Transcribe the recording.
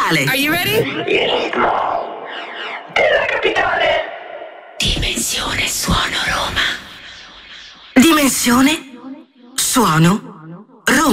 musicale. Are you ready? Il ritmo della capitale. Dimensione Suono Roma. Dimensione Suono